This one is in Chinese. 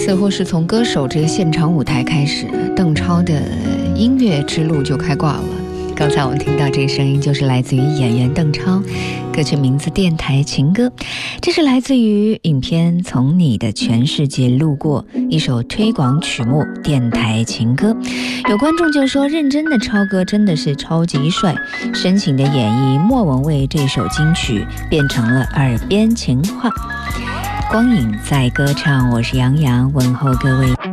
似乎是从歌手这个现场舞台开始，邓超的音乐之路就开挂了。刚才我们听到这个声音就是来自于演员邓超，歌曲名字《电台情歌》，这是来自于影片《从你的全世界路过》，一首推广曲目《电台情歌》。有观众就说，认真的超哥真的是超级帅，深情的演绎莫文蔚这首金曲变成了耳边情话。光影在歌唱，我是杨洋，问候各位。